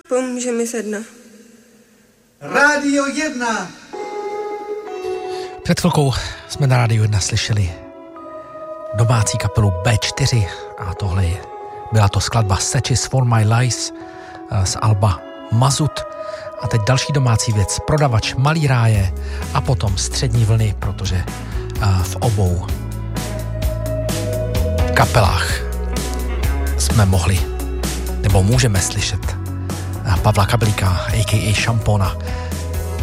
Pomůže mi se dna. Rádio 1. Před chvilkou jsme na Rádiu 1 slyšeli domácí kapelu B4 a tohle byla to skladba Searches for My Lies z alba Mazut. A teď další domácí věc, Prodavač, Malý ráje a potom Střední vlny, protože v obou kapelách jsme mohli nebo můžeme slyšet Pavla Kabelíka, a.k.a. Šampona,